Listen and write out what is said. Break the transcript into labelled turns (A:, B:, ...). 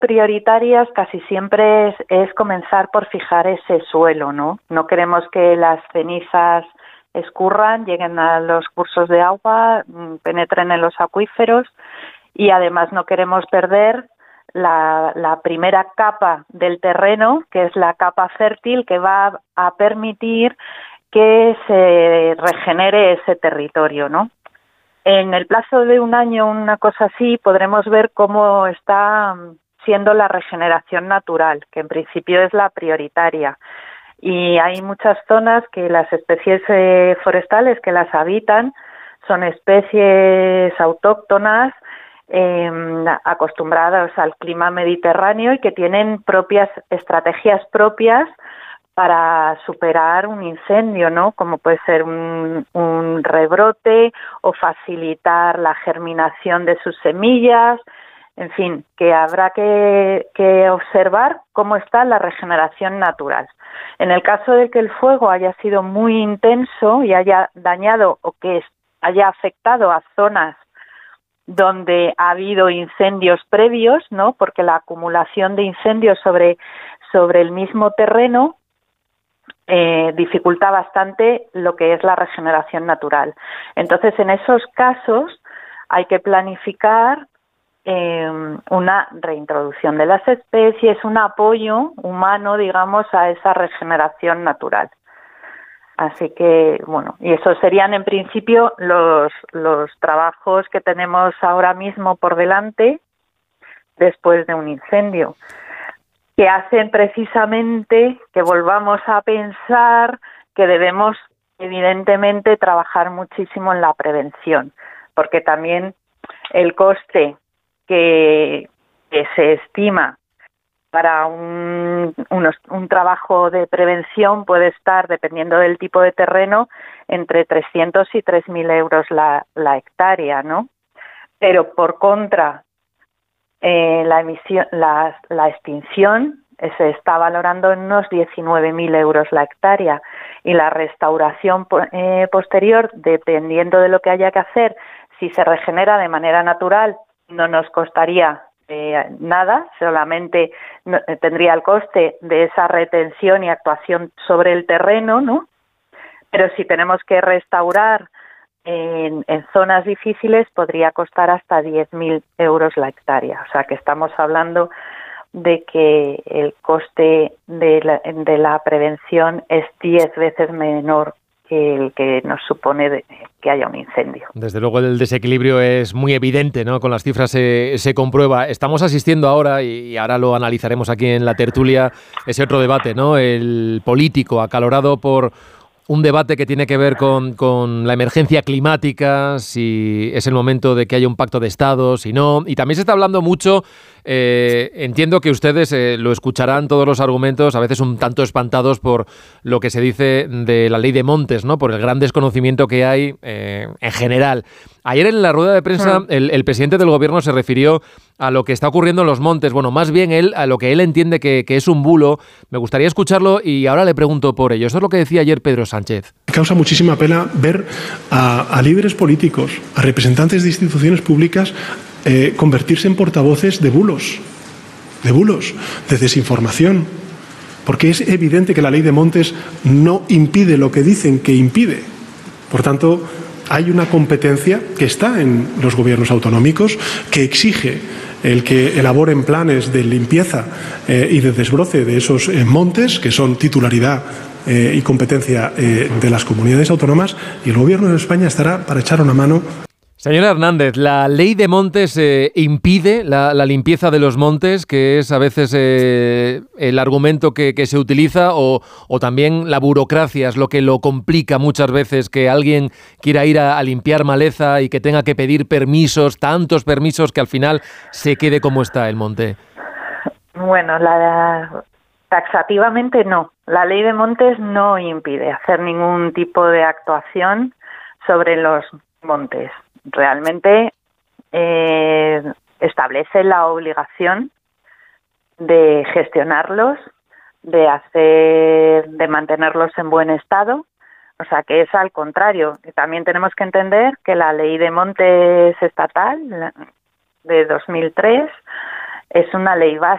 A: prioritarias casi siempre es comenzar por fijar ese suelo, ¿no? No queremos que las cenizas escurran, lleguen a los cursos de agua, penetren en los acuíferos, y además no queremos perder la primera capa del terreno, que es la capa fértil, que va a permitir que se regenere ese territorio, ¿no? En el plazo de un año, una cosa así, podremos ver cómo está siendo la regeneración natural, que en principio es la prioritaria. Y hay muchas zonas que las especies forestales que las habitan son especies autóctonas, acostumbradas al clima mediterráneo y que tienen estrategias propias para superar un incendio, ¿no? Como puede ser un rebrote o facilitar la germinación de sus semillas. En fin, que habrá que observar cómo está la regeneración natural. En el caso de que el fuego haya sido muy intenso y haya dañado o que haya afectado a zonas donde ha habido incendios previos, ¿no? Porque la acumulación de incendios sobre el mismo terreno dificulta bastante lo que es la regeneración natural. Entonces, en esos casos hay que planificar una reintroducción de las especies, un apoyo humano, digamos, a esa regeneración natural. Así que, bueno, y esos serían en principio los trabajos que tenemos ahora mismo por delante después de un incendio, que hacen precisamente que volvamos a pensar que debemos evidentemente trabajar muchísimo en la prevención, porque también el coste que se estima para un trabajo de prevención puede estar, dependiendo del tipo de terreno, entre 300 y 3.000 euros la hectárea, ¿no? Pero por contra, la extinción se está valorando en unos 19.000 euros la hectárea, y la restauración posterior, dependiendo de lo que haya que hacer, si se regenera de manera natural, no nos costaría nada, solamente tendría el coste de esa retención y actuación sobre el terreno, ¿no? Pero si tenemos que restaurar en zonas difíciles, podría costar hasta 10.000 euros la hectárea. O sea que estamos hablando de que el coste de la prevención es 10 veces menor que el que nos supone que haya un incendio.
B: Desde luego el desequilibrio es muy evidente, ¿no? Con las cifras se comprueba. Estamos asistiendo ahora, y ahora lo analizaremos aquí en la tertulia, ese otro debate, ¿no? El político, acalorado por un debate que tiene que ver con la emergencia climática, si es el momento de que haya un pacto de Estado, si no. Y también se está hablando mucho, entiendo que ustedes lo escucharán todos los argumentos, a veces un tanto espantados por lo que se dice de la ley de montes, ¿no? Por el gran desconocimiento que hay en general. Ayer en la rueda de prensa el presidente del gobierno se refirió a lo que está ocurriendo en los montes. Bueno, más bien a lo que él entiende que es un bulo. Me gustaría escucharlo y ahora le pregunto por ello. Eso es lo que decía ayer Pedro Sánchez.
C: Causa muchísima pena ver a líderes políticos, a representantes de instituciones públicas convertirse en portavoces de bulos, de desinformación. Porque es evidente que la ley de montes no impide lo que dicen que impide. Por tanto, hay una competencia que está en los gobiernos autonómicos que exige el que elaboren planes de limpieza y de desbroce de esos montes, que son titularidad y competencia de las comunidades autónomas, y el Gobierno de España estará para echar una mano.
B: Señora Hernández, ¿la ley de montes impide la limpieza de los montes, que es a veces el argumento que se utiliza, o también la burocracia es lo que lo complica muchas veces, que alguien quiera ir a limpiar maleza y que tenga que pedir permisos, tantos permisos, que al final se quede como está el monte?
A: Bueno, taxativamente no. La ley de montes no impide hacer ningún tipo de actuación sobre los montes. Realmente establece la obligación de gestionarlos, de mantenerlos en buen estado. O sea que es al contrario. También tenemos que entender que la ley de montes estatal de 2003 es una ley básica